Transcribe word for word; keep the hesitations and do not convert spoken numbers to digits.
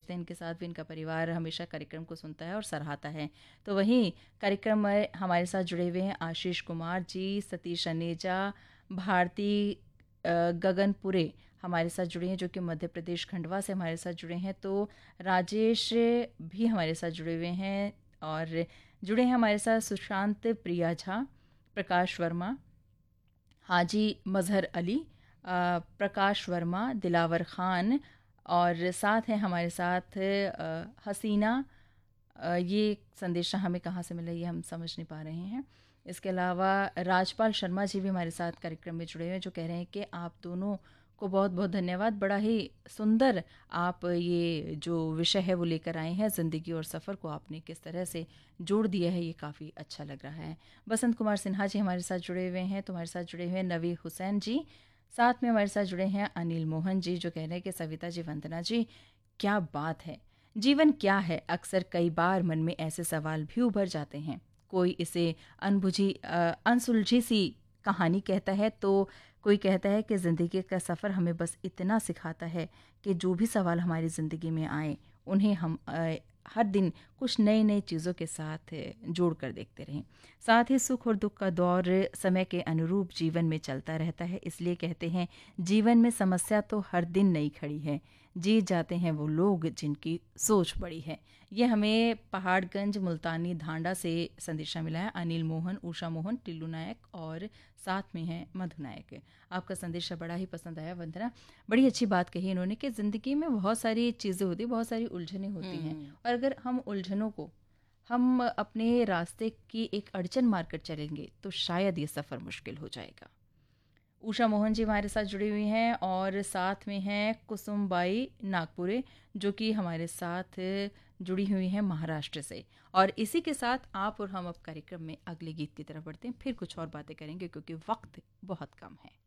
पहुंचते हैं, इनके साथ भी इनका परिवार हमेशा कार्यक्रम को सुनता है और सराहता है। तो वहीं कार्यक्रम में हमारे साथ जुड़े हुए हैं आशीष कुमार जी, सतीश अनेजा, भारती अ, गगनपुरे हमारे साथ जुड़े हैं, जो कि मध्य प्रदेश खंडवा से हमारे साथ जुड़े हैं। तो राजेश भी हमारे साथ जुड़े हुए हैं और जुड़े हैं हमारे साथ सुशांत प्रिया झा, प्रकाश वर्मा, हाजी मजहर अली, अ, प्रकाश वर्मा, दिलावर खान और साथ हैं हमारे साथ अ, हसीना। अ, ये संदेशा हमें कहाँ से मिला ये हम समझ नहीं पा रहे हैं। इसके अलावा राजपाल शर्मा जी भी हमारे साथ कार्यक्रम में जुड़े हुए हैं, जो कह रहे हैं कि आप दोनों को बहुत बहुत धन्यवाद, बड़ा ही सुंदर आप ये जो विषय है वो लेकर आए हैं, ज़िंदगी और सफ़र को आपने किस तरह से जोड़ दिया है, ये काफ़ी अच्छा लग रहा है। बसंत कुमार सिन्हा जी हमारे साथ जुड़े हुए हैं, तो हमारे साथ जुड़े हुए हैं नवी हुसैन जी, साथ में हमारे साथ जुड़े हैं अनिल मोहन जी, जो कह रहे हैं कि सविता जी, वंदना जी, क्या बात है, जीवन क्या है, अक्सर कई बार मन में ऐसे सवाल भी उभर जाते हैं। कोई इसे अनबुझी अ, अनसुलझी सी कहानी कहता है, तो कोई कहता है कि ज़िंदगी का सफ़र हमें बस इतना सिखाता है कि जो भी सवाल हमारी ज़िंदगी में आए उन्हें हम अ, हर दिन कुछ नई नई चीज़ों के साथ जोड़ कर देखते रहें। साथ ही सुख और दुख का दौर समय के अनुरूप जीवन में चलता रहता है, इसलिए कहते हैं जीवन में समस्या तो हर दिन नई खड़ी है, जीत जाते हैं वो लोग जिनकी सोच बड़ी है। ये हमें पहाड़गंज मुल्तानी धांडा से संदेशा मिला है, अनिल मोहन, उषा मोहन, टिल्लू नायक और साथ में है मधु नायक। आपका संदेशा बड़ा ही पसंद आया वंदना, बड़ी अच्छी बात कही इन्होंने कि ज़िंदगी में बहुत सारी चीज़ें होती हैं, बहुत सारी उलझनें होती हैं, और अगर हम उलझनों को हम अपने रास्ते की एक अड़चन मारकर चलेंगे तो शायद ये सफ़र मुश्किल हो जाएगा। उषा मोहन जी हमारे साथ जुड़ी हुई हैं और साथ में हैं कुसुमबाई नागपुरे, जो कि हमारे साथ जुड़ी हुई हैं महाराष्ट्र से। और इसी के साथ आप और हम अब कार्यक्रम में अगले गीत की तरफ बढ़ते हैं, फिर कुछ और बातें करेंगे क्योंकि वक्त बहुत कम है।